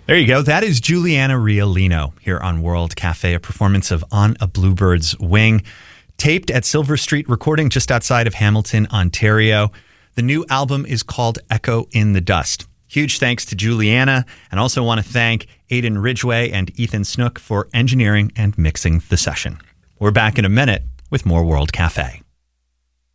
There you go. That is Juliana Rialino here on World Cafe, a performance of On a Bluebird's Wing, taped at Silver Street Recording just outside of Hamilton, Ontario. The new album is called Echo in the Dust. Huge thanks to Juliana, and also want to thank Aidan Ridgway and Ethan Snook for engineering and mixing the session. We're back in a minute with more World Cafe.